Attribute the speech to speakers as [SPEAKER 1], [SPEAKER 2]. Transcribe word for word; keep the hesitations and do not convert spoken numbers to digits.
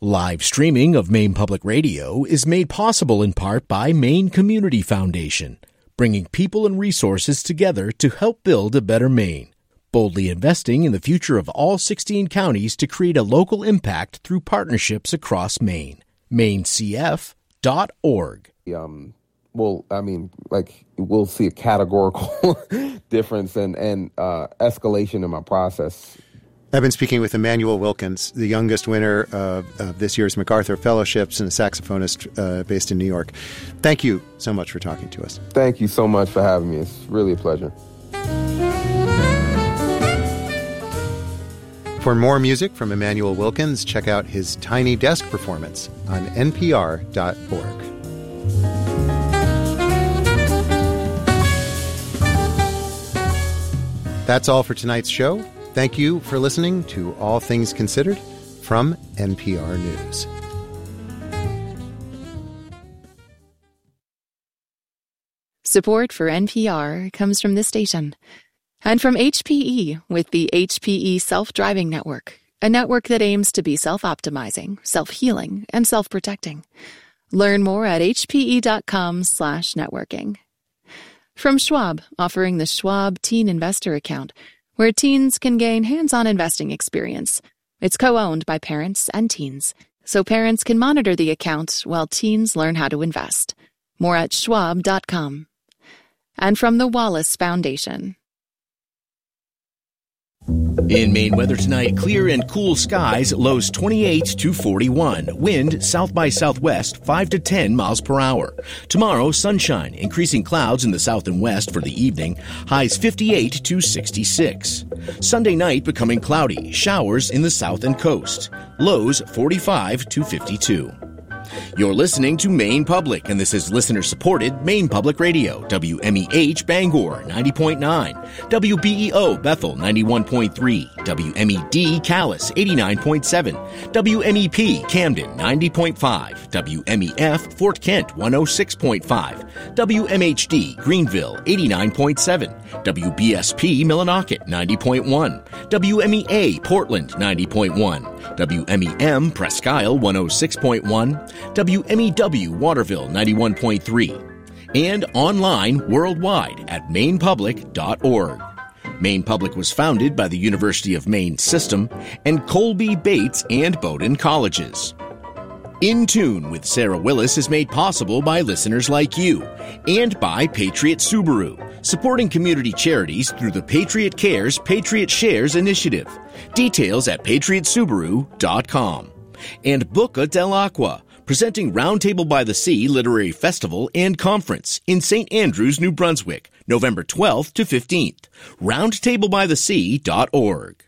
[SPEAKER 1] Live streaming of Maine Public Radio is made possible in part by Maine Community Foundation, bringing people and resources together to help build a better Maine, boldly investing in the future of all sixteen counties to create a local impact through partnerships across Maine. maine c f dot org.
[SPEAKER 2] Um, well, I mean, like, we'll see a categorical difference and, and uh, escalation in my process.
[SPEAKER 3] I've been speaking with Emmanuel Wilkins, the youngest winner of, of this year's MacArthur Fellowships and a saxophonist uh, based in New York. Thank you so much for talking to us.
[SPEAKER 2] Thank you so much for having me. It's really a pleasure.
[SPEAKER 3] For more music from Emmanuel Wilkins, check out his Tiny Desk performance on N P R dot org. That's all for tonight's show. Thank you for listening to All Things Considered from N P R News.
[SPEAKER 4] Support for N P R comes from this station and from H P E with the H P E Self-Driving Network, a network that aims to be self-optimizing, self-healing, and self-protecting. Learn more at hpe.com slash networking. From Schwab, offering the Schwab Teen Investor Account, where teens can gain hands-on investing experience. It's co-owned by parents and teens, so parents can monitor the account while teens learn how to invest. More at schwab dot com. And from the Wallace Foundation.
[SPEAKER 1] In Maine weather tonight, clear and cool skies, lows twenty-eight to forty-one. Wind south by southwest, five to ten miles per hour. Tomorrow, sunshine, increasing clouds in the south and west for the evening, highs fifty-eight to sixty-six. Sunday night becoming cloudy, showers in the south and coast. Lows forty-five to fifty-two. You're listening to Maine Public, and this is listener-supported Maine Public Radio, W M E H Bangor, ninety point nine, W B E O Bethel, ninety-one point three, W M E D Calais, eighty-nine point seven, W M E P Camden, ninety point five, W M E F Fort Kent, one oh six point five, W M H D Greenville, eighty-nine point seven, W B S P Millinocket, ninety point one, W M E A Portland, ninety point one, W M E M Presque Isle, one oh six point one, W M E W Waterville, ninety-one point three, and online worldwide at maine public dot org. Maine Public was founded by the University of Maine System and Colby Bates and Bowdoin Colleges. In Tune with Sarah Willis is made possible by listeners like you and by Patriot Subaru, supporting community charities through the Patriot Cares Patriot Shares initiative. Details at patriot subaru dot com. And Boca del Aqua, presenting Roundtable by the Sea Literary Festival and Conference in Saint Andrews, New Brunswick, November twelfth to fifteenth. roundtable by the sea dot org.